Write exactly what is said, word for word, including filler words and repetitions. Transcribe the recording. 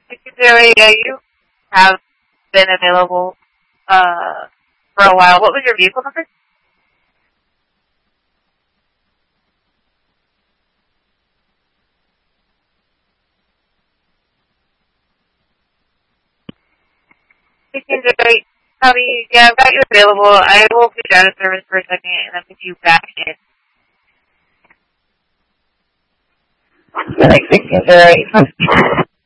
Joey, yeah, you have been available uh, for a while. What was your vehicle number? Joey, Tommy, yeah, I've got you available. I will put you out of service for a second and then put you back in. Really, Joey.